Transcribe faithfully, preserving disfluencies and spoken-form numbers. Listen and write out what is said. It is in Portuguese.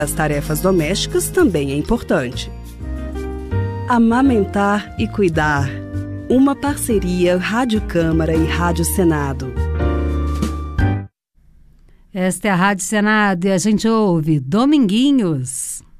As tarefas domésticas também é importante. Amamentar e cuidar. Uma parceria Rádio Câmara e Rádio Senado. Esta é a Rádio Senado e a gente ouve Dominguinhos.